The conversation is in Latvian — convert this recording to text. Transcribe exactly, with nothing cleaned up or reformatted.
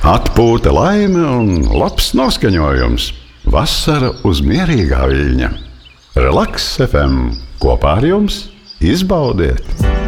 Atpūta, laime un labs noskaņojums. Vasara uz mierīgā viļņa. Relaks F M. Kopā ar jums izbaudiet!